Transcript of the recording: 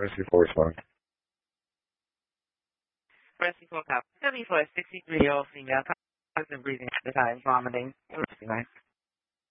Pressing 4 respond. Pressing 4 copy. 7463 female. Constant breathing at the time, vomiting.